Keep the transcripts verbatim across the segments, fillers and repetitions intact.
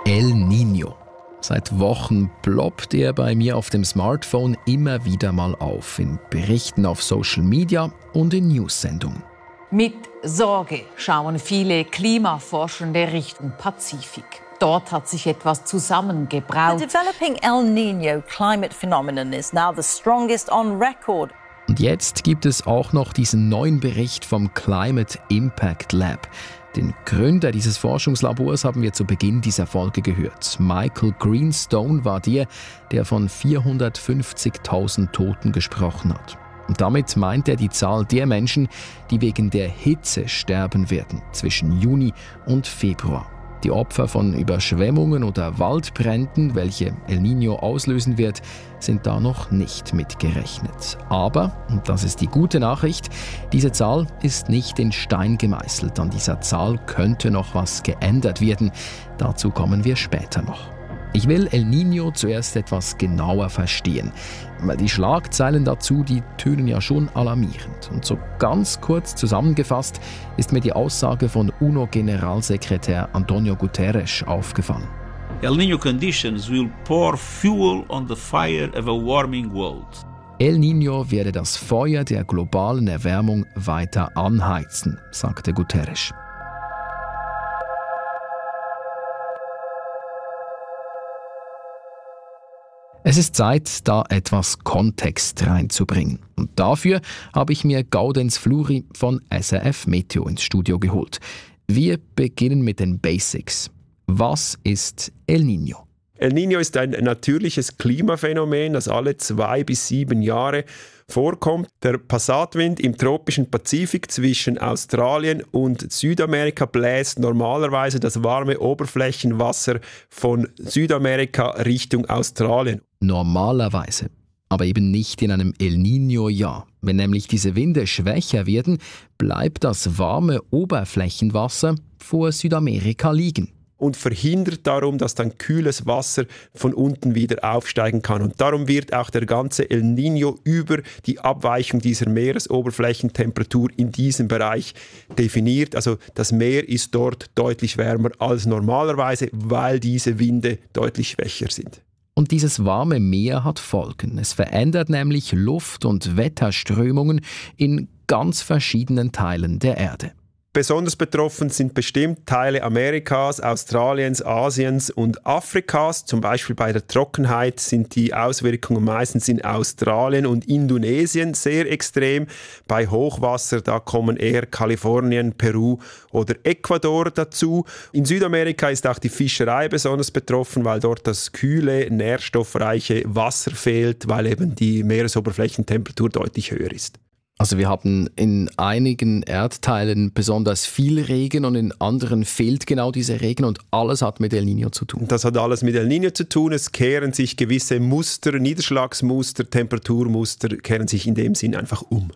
El Niño. Seit Wochen ploppt er bei mir auf dem Smartphone immer wieder mal auf, in Berichten auf Social Media und in News-Sendungen. Mit Sorge schauen viele Klimaforschende Richtung Pazifik. Dort hat sich etwas zusammengebraut. The developing El Niño climate phenomenon is now the strongest on record. Und jetzt gibt es auch noch diesen neuen Bericht vom Climate Impact Lab. Den Gründer dieses Forschungslabors haben wir zu Beginn dieser Folge gehört. Michael Greenstone war der, der von vierhundertfünfzigtausend Toten gesprochen hat. Und damit meint er die Zahl der Menschen, die wegen der Hitze sterben werden zwischen Juni und Februar. Die Opfer von Überschwemmungen oder Waldbränden, welche El Niño auslösen wird, sind da noch nicht mitgerechnet. Aber, und das ist die gute Nachricht, diese Zahl ist nicht in Stein gemeißelt. An dieser Zahl könnte noch was geändert werden. Dazu kommen wir später noch. Ich will El Niño zuerst etwas genauer verstehen, weil die Schlagzeilen dazu, die tönen ja schon alarmierend. Und so ganz kurz zusammengefasst ist mir die Aussage von UNO-Generalsekretär Antonio Guterres aufgefallen. El Niño conditions will pour fuel on the fire of a warming world. El Niño werde das Feuer der globalen Erwärmung weiter anheizen, sagte Guterres. Es ist Zeit, da etwas Kontext reinzubringen. Und dafür habe ich mir Gaudenz Fluri von S R F Meteo ins Studio geholt. Wir beginnen mit den Basics. Was ist El Niño? El Niño ist ein natürliches Klimaphänomen, das alle zwei bis sieben Jahre vorkommt. Der Passatwind im tropischen Pazifik zwischen Australien und Südamerika bläst normalerweise das warme Oberflächenwasser von Südamerika Richtung Australien. Normalerweise, aber eben nicht in einem El Niño-Jahr. Wenn nämlich diese Winde schwächer werden, bleibt das warme Oberflächenwasser vor Südamerika liegen. Und verhindert darum, dass dann kühles Wasser von unten wieder aufsteigen kann. Und darum wird auch der ganze El Niño über die Abweichung dieser Meeresoberflächentemperatur in diesem Bereich definiert. Also das Meer ist dort deutlich wärmer als normalerweise, weil diese Winde deutlich schwächer sind. Und dieses warme Meer hat Folgen. Es verändert nämlich Luft- und Wetterströmungen in ganz verschiedenen Teilen der Erde. Besonders betroffen sind bestimmt Teile Amerikas, Australiens, Asiens und Afrikas. Zum Beispiel bei der Trockenheit sind die Auswirkungen meistens in Australien und Indonesien sehr extrem. Bei Hochwasser, da kommen eher Kalifornien, Peru oder Ecuador dazu. In Südamerika ist auch die Fischerei besonders betroffen, weil dort das kühle, nährstoffreiche Wasser fehlt, weil eben die Meeresoberflächentemperatur deutlich höher ist. Also wir haben in einigen Erdteilen besonders viel Regen und in anderen fehlt genau dieser Regen und alles hat mit El Niño zu tun. Das hat alles mit El Niño zu tun. Es kehren sich gewisse Muster, Niederschlagsmuster, Temperaturmuster, kehren sich in dem Sinn einfach um.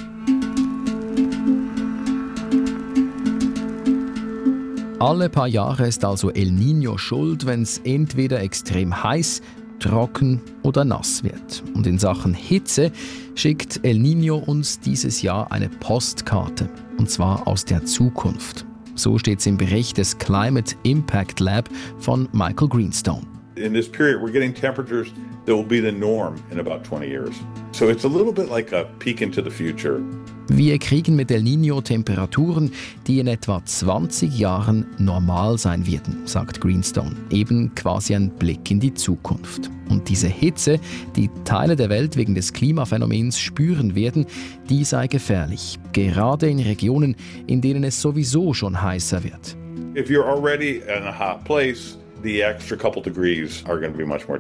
Alle paar Jahre ist also El Niño schuld, wenn es entweder extrem heiß, trocken oder nass wird. Und in Sachen Hitze schickt El Niño uns dieses Jahr eine Postkarte, und zwar aus der Zukunft. So steht es im Bericht des Climate Impact Lab von Michael Greenstone. In this period, we're getting temperatures that will be the norm in about twenty years. So it's a little bit like a peek into the future. Wir kriegen mit El Niño Temperaturen, die in etwa zwanzig Jahren normal sein werden, sagt Greenstone. Eben quasi ein Blick in die Zukunft. Und diese Hitze, die Teile der Welt wegen des Klimaphänomens spüren werden, die sei gefährlich. Gerade in Regionen, in denen es sowieso schon heißer wird. If you're already in a hot place, the extra couple degrees are going to be much more